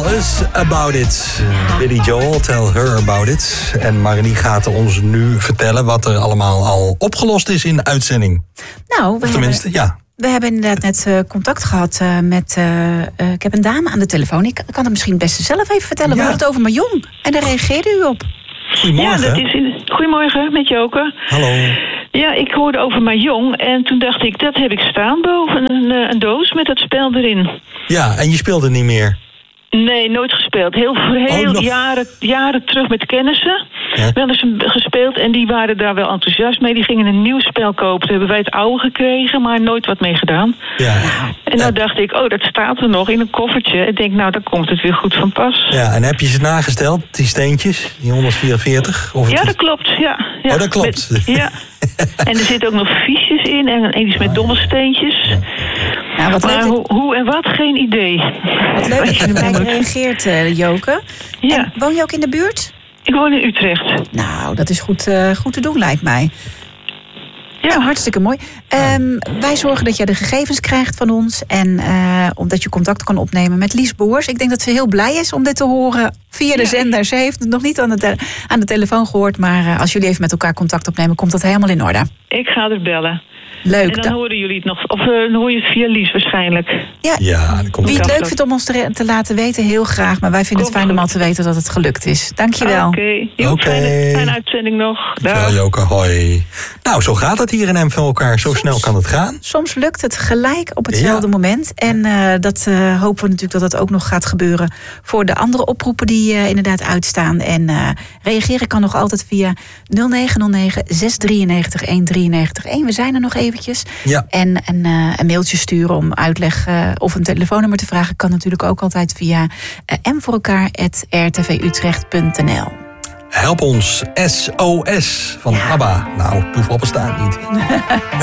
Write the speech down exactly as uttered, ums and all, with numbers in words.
us about it. Billy Joel, tell her about it. En Marinie gaat ons nu vertellen wat er allemaal al opgelost is in de uitzending. Nou, we of tenminste, hebben, ja. We hebben inderdaad net uh, contact gehad uh, met... Uh, uh, ik heb een dame aan de telefoon. Ik kan het misschien best zelf even vertellen. Ja. We hadden het over Marion. En daar reageerde u op. Goedemorgen. Ja, dat is in... Goedemorgen, met Joke. Hallo. Ja, ik hoorde over Mahjong en toen dacht ik, dat heb ik staan boven een, een doos met dat spel erin. Ja, en je speelde niet meer? Nee, nooit gespeeld. Heel, heel oh, nog... jaren, jaren terug met kennissen. Ja. Wel eens gespeeld en die waren daar wel enthousiast mee. Die gingen een nieuw spel kopen. Toen hebben wij het oude gekregen, maar nooit wat mee gedaan. Ja. En dan ja. dacht ik, oh, dat staat er nog in een koffertje. En ik denk, nou, dan komt het weer goed van pas. Ja, en heb je ze nagesteld, die steentjes, die honderdvierenveertig? Of ja, het... dat klopt, ja. ja. Oh, dat klopt. Met, ja. En er zitten ook nog fiches in en een iets met dobbelsteentjes. Ja. Nou, wat maar leuk... hoe, hoe en wat, geen idee. Wat leuk dat je erbij reageert, uh, Joke. Ja. En woon je ook in de buurt? Ik woon in Utrecht. Nou, dat is goed, uh, goed te doen, lijkt mij. Ja, nou, hartstikke mooi. Um, wij zorgen dat jij de gegevens krijgt van ons. En uh, omdat je contact kan opnemen met Lies Boers. Ik denk dat ze heel blij is om dit te horen via de ja. zender. Ze heeft het nog niet aan de, te- aan de telefoon gehoord. Maar uh, als jullie even met elkaar contact opnemen, komt dat helemaal in orde. Ik ga er bellen. Leuk. En dan horen jullie het nog. Of uh, dan hoor je het via Lies waarschijnlijk. Ja, ja dat komt wie het leuk vindt om ons te, te laten weten, heel graag. Maar wij vinden Kom het fijn goed. om al te weten dat het gelukt is. Dankjewel. Oké. Okay. Okay. Fijne, fijne uitzending nog. Dankjewel, Joke. Hoi. Nou, zo gaat het hier in M voor elkaar. Zo soms, snel kan het gaan. Soms lukt het gelijk op hetzelfde ja. moment. En uh, dat uh, hopen we natuurlijk dat dat ook nog gaat gebeuren voor de andere oproepen die uh, inderdaad uitstaan. En uh, reageren kan nog altijd via nul negen nul negen zes drie negen een drie negen een. We zijn er nog eventjes. Ja. En een, uh, een mailtje sturen om uitleg uh, of een telefoonnummer te vragen kan natuurlijk ook altijd via uh, m voor elkaar apenstaartje r t v utrecht punt n l. Help ons, S O S van ja. ABBA. Nou, toeval bestaat niet.